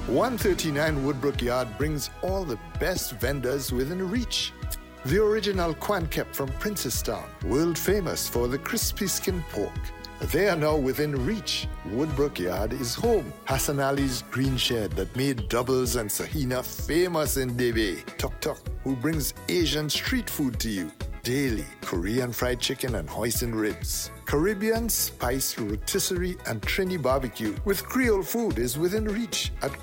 139 Woodbrook Yard brings all the best vendors within reach. The original Quan Kep from Princestown, world famous for the crispy skin pork. They are now within reach. Woodbrook Yard is home. Hassan Ali's green shed that made doubles and sahina famous in Debe. Tok Tok, who brings Asian street food to you daily. Korean fried chicken and hoisin ribs. Caribbean spiced rotisserie and Trini barbecue with Creole food is within reach at